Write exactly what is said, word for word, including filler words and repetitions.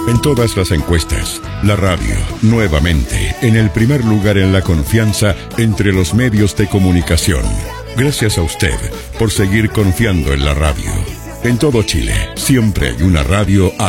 En todas las encuestas, la radio, nuevamente, en el primer lugar en la confianza entre los medios de comunicación. Gracias a usted por seguir confiando en la radio. En todo Chile, siempre hay una radio